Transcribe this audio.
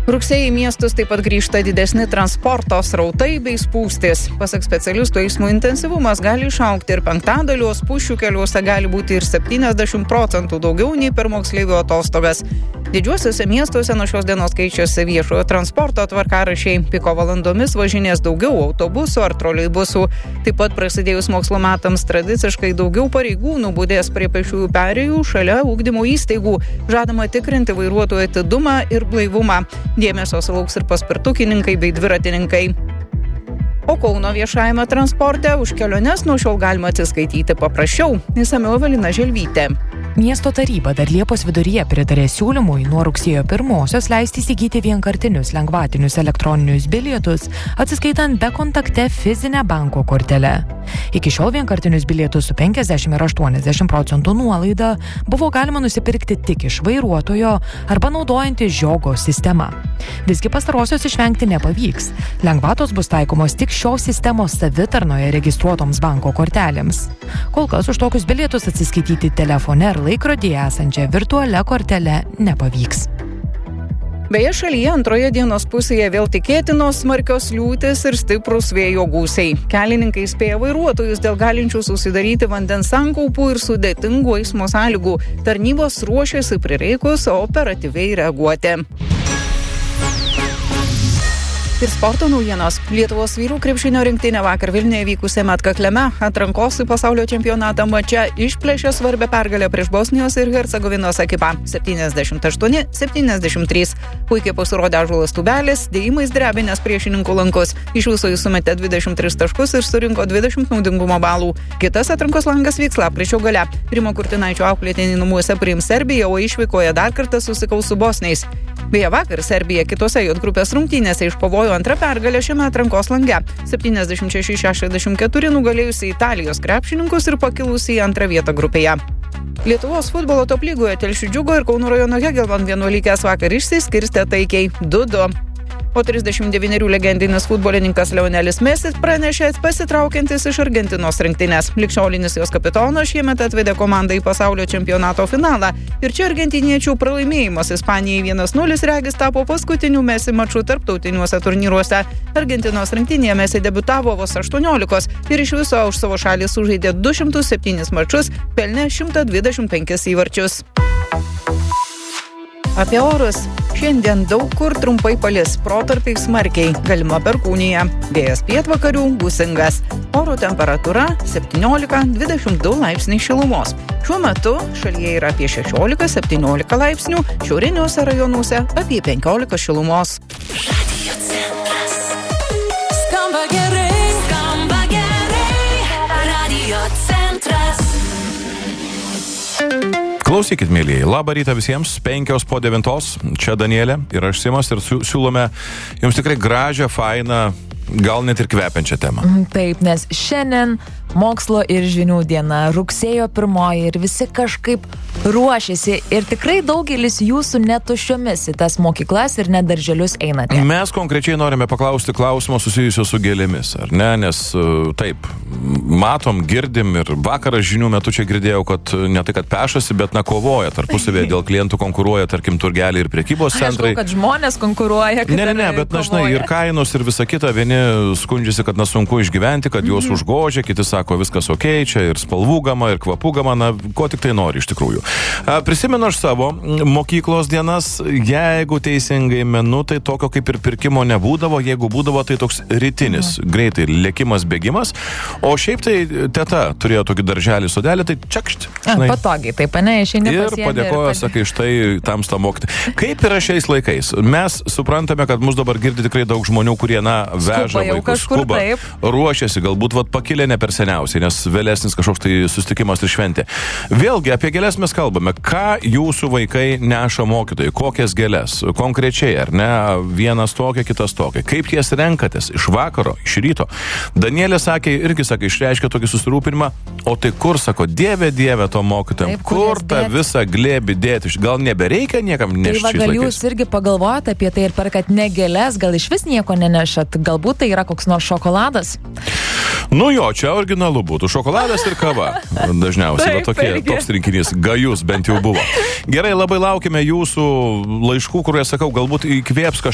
Rugsėjį miestus taip pat grįžta didesni transporto srautai bei spūstys. Pasak specialistų, eismo intensyvumas gali išaugti ir penktadaliu, spūsčių keliuose gali būti ir 70% daugiau nei per moksleivių atostogas. Didžiuosiuose miestuose nuo šios dienos keičiasi viešojo transporto tvarkaraščiai. Piko valandomis važinės daugiau autobusų ar troleibusų. Taip pat prasidėjus mokslo metams tradiciškai daugiau pareigūnų budės prie pėsčiųjų perėjų šalia ugdymo įstaigų. Žadama tikrinti vairuotojų atidumą ir blaivumą. Dėmesio sulauks ir paspirtukininkai bei dviratininkai. O Kauno viešajame transporte už keliones nuo šiol galima atsiskaityti paprasčiau. Išsamiau Evelina Želvytė. Miesto taryba dar Liepos viduryje pritarė siūlymui nuo rugsėjo 1 leisti įsigyti vienkartinius lengvatinius elektroninius bilietus, atsiskaitant be kontakte fizinę banko kortelę. Iki šiol vienkartinius bilietus su 50 ir 80% nuolaida buvo galima nusipirkti tik iš vairuotojo arba naudojantis žiogo sistemą. Visgi pastarosios išvengti nepavyks. Lengvatos bus taikomos tik šios sistemos savitarnoje registruotoms banko kortelėms. Kol kas už tokius bilietus atsiskaityti telefone ar laikrodyje esančią virtualią kortelę nepavyks. Beje, šalyje antroje dienos pusėje vėl tikėtinos smarkios liūtys ir stiprūs vėjo gūsiai. Kelininkai įspėja vairuotojus dėl galinčių susidaryti vandens sankaupų ir sudėtingų eismo sąlygų. Tarnybos ruošiasi prireikus operatyviai reaguoti. Ir sporto naujienos. Lietuvos vyrų krepšinio rinktinė vakar Vilniuje vykusiame atkakliame atrankos į pasaulio čempionatą mače išplėšė svarbią pergalę prieš Bosnijos ir Hercegovinos ekipą 78-73. Puikiai pasirodė Ąžuolas Tubelis, dėjimais drebinės priešininkų lankus. Iš viso jis sumetė 23 taškus ir surinko 20 naudingumo balų. Kitas atrankos langas vyks lapkričio gale. Rimo Kurtinaičio auklėtiniai namuose priims Serbiją, o išvykoje dar kartą susikaus su bosniais. Beje, vakar Serbija kitose J grupės rungtynėse iškovojo antrą pergalę šiame atrankos lange. 76-64 nugalėjusi Italijos krepšininkus ir pakilusi į antrą vietą grupėje. Lietuvos futbolo top lygoje Telšių Džiugo ir Kauno rajono Hegelman vienuolikės vakar išsiskirstė taikiai 2-2. O 39 legendinis futbolininkas Lionelis Messi pranešė pasitraukiantis iš Argentinos rinktinės. Ligšiolinis jos kapitonas šiemet atvedė komandą į pasaulio čempionato finalą. Ir čia argentiniečių pralaimėjimas Ispanijai 1-0 regis tapo paskutiniu Messi maču tarptautiniuose turnyruose. Argentinos rinktinėje Messi debiutavo vos 18 ir iš viso už savo šalį sužaidė 207 mačus, pelnė 125 įvarčius. Apie orus. Šiandien daug kur trumpai palis, protarpiais smarkiai, galima perkūnija. Vėjas pietvakarių, gūsingas. Oro temperatūra 17-22 laipsniai šilumos. Šiuo metu šalyje yra apie 16-17 laipsnių, šiauriniuose rajonuose apie 15 šilumos. Radio Centras. Skamba gerai, skamba gerai. Radio Centras. Klausykit, mėlyjei, labą rytą visiems, 8:05, čia Danielė ir aš Simas ir siūlome jums tikrai gražią, fainą, gal net ir kvepiančią temą. Taip, nes šiandien mokslo ir žinių diena, rugsėjo 1 ir visi kažkaip ruošiasi ir tikrai daugelis jūsų netuščiomis į tas mokyklas ir net darželius einate. Mes konkrečiai norime paklausti klausimo susijusio su gėlėmis, ar ne, nes taip, matom, girdim ir vakarą žinių metu čia girdėjau, kad ne tai, kad pešasi, bet kovoja tarpusavėje dėl klientų, konkuruoja, tarkim, turgeliai ir prekybos centrai. Aš žinau, kad žmonės konkuruoja. Ne, bet žinai, ir kainos ir visa kita, vieni skundžiasi, kad sunku išgyventi, kad juos užgožia, kiti sako, viskas okei, čia ir spalvų gama, ir kvapų gama, ko tik tai nori iš tikrųjų. Prisimenu aš savo mokyklos dienas, jeigu teisingai menu, tai tokio kaip ir pirkimo nebūdavo, jeigu būdavo, tai toks rytinis, greitai lėkimas, bėgimas, o šiaip tai teta turėjo tokį darželį, sodelį, tai čekšt. Patogiai, taip, ne, išeini pasiėmė. Ir padėkojo, sakai, štai tamsta mokyti. Kaip yra šiais laikais? Mes suprantame, kad mus dabar girdi tikrai daug žmonių, kurie, veža vaikus, skuba, ruošiasi, galbūt pakilė ne per seniausiai, nes vėlesnis kažkoks tai susitikimas ir šventė. Vėlgi, apie gėles mes kalbame. Ką jūsų vaikai neša mokytojai? Kokias gėles? Konkrečiai, ar ne? Vienas tokia, kitas tokia. Kaip jas renkatės? Iš vakaro, iš ryto? Danielė irgi sakė, išreiškė tokį susirūpinimą, o tai kur, sako, dieve to mokytojams? Kur tą visą glėbį dėti? Gal nebereikia niekam nešti šiais laikais? Tai gal jūs irgi pagalvojate apie tai ir perkat ne gėles, gal iš vis nieko nenešat? Galbūt tai yra koks nors šokoladas? Jo, čia originalu būtų. Šokoladas ir kava. Dažniausiai toks rinkinys. Gajus bent jau buvo. Gerai, labai laukime jūsų laiškų, kurie, sakau, galbūt įkvėps kažką